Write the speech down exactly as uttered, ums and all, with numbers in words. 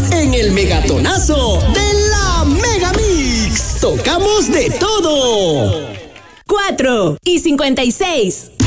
en el Megatonazo de la Mega Mix. Tocamos de todo. cuatro y cincuenta y seis.